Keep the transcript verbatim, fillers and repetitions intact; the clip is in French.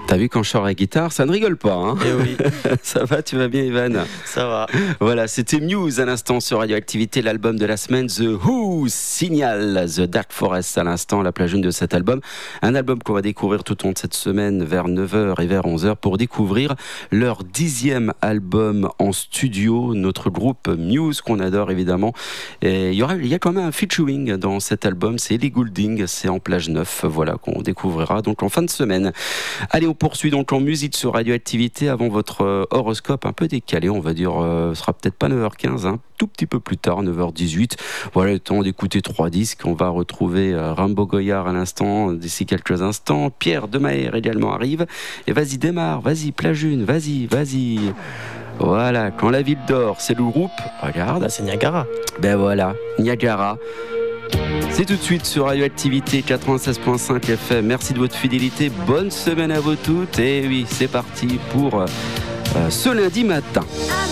T'as vu quand je sors la guitare, ça ne rigole pas, hein. Eh oui. Ça va, tu vas bien, Ivan? Ça va. Voilà, c'était Muse à l'instant sur Radioactivité, l'album de la semaine, The Who, Signal, The Dark Forest à l'instant, la plage une de cet album. Un album qu'on va découvrir tout au long de cette semaine vers neuf heures et vers onze heures pour découvrir leur dixième album en studio, notre groupe Muse qu'on adore évidemment. Et il y aura, il y a quand même un featuring dans cet album, c'est Ellie Goulding, c'est en plage neuf, voilà, qu'on découvrira donc en fin de semaine. Allez, on poursuit donc en musique sur Radioactivité avant votre horoscope un peu décalé, on va dire, euh, ce sera peut-être pas neuf heures quinze, hein, tout petit peu plus tard, neuf heures dix-huit. Voilà, le temps d'écouter trois disques. On va retrouver euh, Rambo Goyard à l'instant, d'ici quelques instants. Pierre Demaer également arrive. Et vas-y, démarre, vas-y, plage une, vas-y, vas-y. Voilà, quand la ville dort, c'est le groupe. Regarde. Bah, c'est Niagara. Ben voilà, Niagara. C'est tout de suite sur Radioactivité quatre-vingt-seize virgule cinq F M. Merci de votre fidélité. Bonne semaine à vous toutes. Et oui, c'est parti pour euh, ce lundi matin.